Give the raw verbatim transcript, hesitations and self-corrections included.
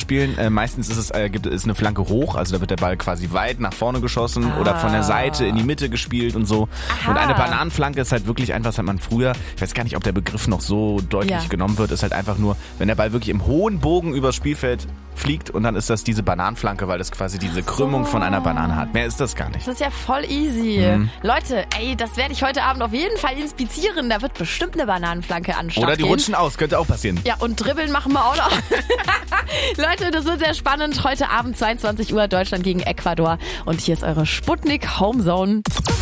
spielen. Äh, meistens ist es äh, gibt ist eine Flanke hoch, also da wird der Ball quasi weit nach vorne geschossen ah. oder von der Seite in die Mitte gespielt und so. Aha. Und eine Bananenflanke ist halt wirklich einfach, das hat man früher, ich weiß gar nicht, ob der Begriff noch so deutlich ja. genommen wird, ist halt einfach nur, wenn der Ball wirklich im hohen Bogen übers Spielfeld fliegt und dann ist das diese Bananenflanke, weil das quasi diese Krümmung so. von einer Banane hat. Mehr ist das gar nicht. Das ist ja voll easy. Mhm. Leute, ey, das werde ich heute Abend auf jeden Fall inspizieren. Da wird bestimmt eine Bananenflanke anstehen. Oder die gehen. rutschen aus, könnte auch passieren. Ja, und dribbeln machen wir auch noch. Leute, das wird sehr spannend. Heute Abend zweiundzwanzig Uhr Deutschland gegen Ecuador. Und hier ist eure Sputnik Homezone.